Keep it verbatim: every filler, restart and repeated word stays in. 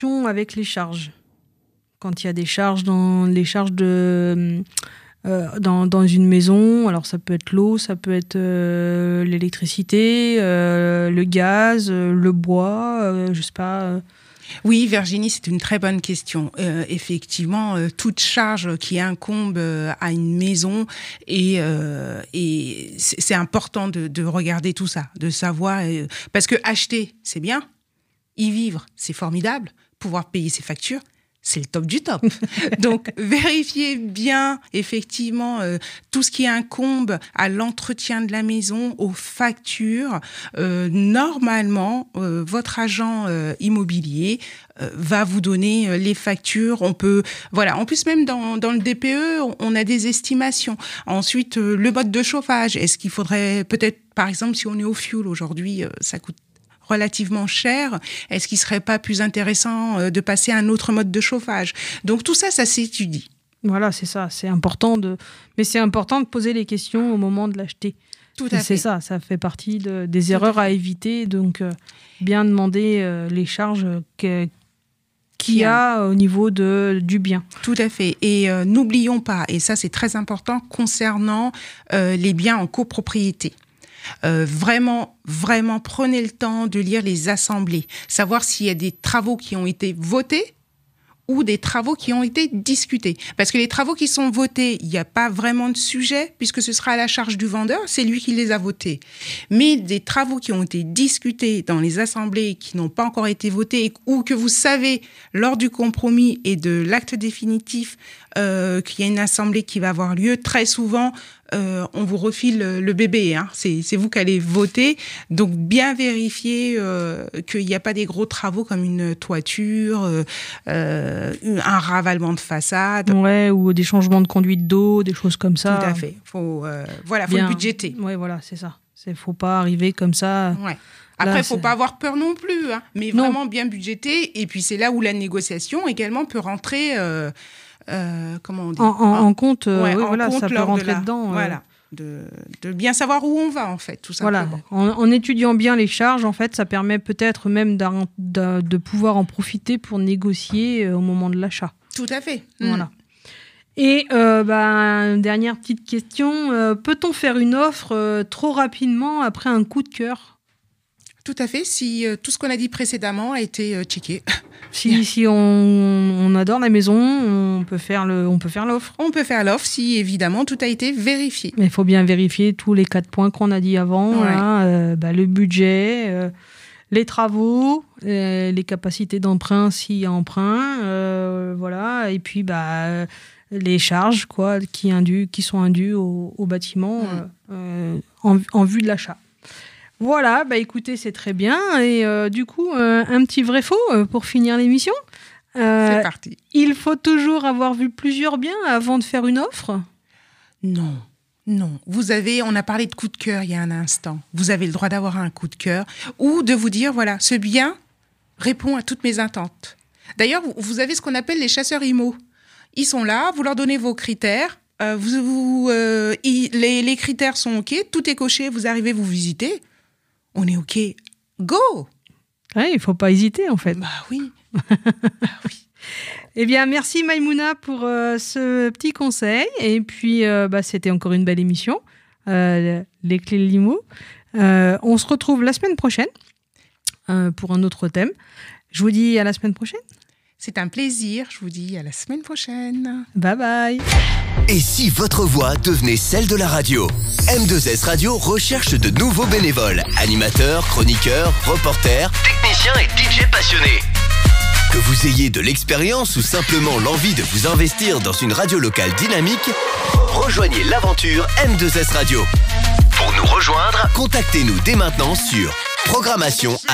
avec les charges. Quand il y a des charges dans les charges de euh, dans, dans une maison, alors ça peut être l'eau, ça peut être euh, l'électricité, euh, le gaz, euh, le bois, euh, je sais pas. Euh... Oui, Virginie, c'est une très bonne question. Euh, effectivement, euh, toute charge qui incombe euh, à une maison et, euh, et c'est, c'est important de, de regarder tout ça, de savoir euh, parce que acheter, c'est bien, y vivre, c'est formidable, pouvoir payer ses factures. C'est le top du top. Donc, vérifiez bien, effectivement, euh, tout ce qui incombe à l'entretien de la maison, aux factures. Euh, normalement, euh, votre agent euh, immobilier euh, va vous donner euh, les factures. On peut, voilà. En plus, même dans, dans le D P E, on, on a des estimations. Ensuite, euh, le mode de chauffage. Est-ce qu'il faudrait peut-être, par exemple, si on est au fioul aujourd'hui, euh, ça coûte relativement cher, est-ce qu'il serait pas plus intéressant de passer à un autre mode de chauffage? Donc tout ça, ça s'étudie. Voilà, c'est ça, c'est important de, mais c'est important de poser les questions au moment de l'acheter. Tout à fait. C'est ça, ça fait partie de, des erreurs à, à éviter, donc euh, bien demander euh, les charges que, qu'il y a au niveau de, du bien. Tout à fait. Et euh, n'oublions pas, et ça c'est très important, concernant euh, les biens en copropriété. Euh, vraiment, vraiment, prenez le temps de lire les assemblées, savoir s'il y a des travaux qui ont été votés ou des travaux qui ont été discutés. Parce que les travaux qui sont votés, il n'y a pas vraiment de sujet, puisque ce sera à la charge du vendeur, c'est lui qui les a votés. Mais des travaux qui ont été discutés dans les assemblées, qui n'ont pas encore été votés, ou que vous savez, lors du compromis et de l'acte définitif, euh, qu'il y a une assemblée qui va avoir lieu, très souvent, euh, on vous refile le bébé. Hein. C'est, c'est vous qui allez voter. Donc, bien vérifier euh, qu'il n'y a pas des gros travaux comme une toiture, euh, euh, un ravalement de façade. Ouais, ou des changements de conduite d'eau, des choses comme ça. Tout à fait. Faut, euh, voilà, faut bien. le budgéter. Ouais, voilà, c'est ça. Il ne faut pas arriver comme ça. Ouais. Après, il ne faut pas avoir peur non plus, hein, mais non. vraiment bien budgéter. Et puis, c'est là où la négociation également peut rentrer... Euh, Euh, comment on dit en, en, en compte, euh, ouais, oui, en voilà, compte ça peut rentrer de la, dedans. Euh... Voilà, de, de bien savoir où on va en fait, tout simplement. Voilà, en, en étudiant bien les charges, en fait, ça permet peut-être même de, de pouvoir en profiter pour négocier au moment de l'achat. Tout à fait. Voilà. Mmh. Et euh, bah, dernière petite question, euh, peut-on faire une offre euh, trop rapidement après un coup de cœur ? Tout à fait, si euh, tout ce qu'on a dit précédemment a été euh, checké. Si, si on, on adore la maison, on peut faire le, on peut faire l'offre. On peut faire l'offre si, évidemment, tout a été vérifié. Mais il faut bien vérifier tous les quatre points qu'on a dit avant. Ouais. Hein, euh, bah, le budget, euh, les travaux, euh, les capacités d'emprunt s'il y a emprunt, euh, voilà. Et puis, bah, les charges quoi, qui, indues, qui sont indues au, au bâtiment mmh. euh, en, en vue de l'achat. Voilà, bah écoutez, c'est très bien. Et euh, du coup, euh, un petit vrai-faux euh, pour finir l'émission. Euh, c'est parti. Il faut toujours avoir vu plusieurs biens avant de faire une offre ? Non, non. Vous avez, on a parlé de coup de cœur il y a un instant. Vous avez le droit d'avoir un coup de cœur ou de vous dire, voilà, ce bien répond à toutes mes attentes. D'ailleurs, vous, vous avez ce qu'on appelle les chasseurs immo. Ils sont là, vous leur donnez vos critères. Euh, vous, vous, euh, y, les, les critères sont OK, tout est coché, vous arrivez, vous visitez. On est OK, go! Ouais, il ne faut pas hésiter, en fait. Bah oui. bah oui. Eh bien, merci Maïmouna pour euh, ce petit conseil. Et puis, euh, bah, c'était encore une belle émission, euh, Les Clés de l'Immo. Euh, on se retrouve la semaine prochaine euh, pour un autre thème. Je vous dis à la semaine prochaine. C'est un plaisir. Je vous dis à la semaine prochaine. Bye bye. Et si votre voix devenait celle de la radio ? M deux S Radio recherche de nouveaux bénévoles, animateurs, chroniqueurs, reporters, techniciens et D J passionnés. Que vous ayez de l'expérience ou simplement l'envie de vous investir dans une radio locale dynamique, rejoignez l'aventure M deux S Radio. Pour nous rejoindre, contactez-nous dès maintenant sur programmation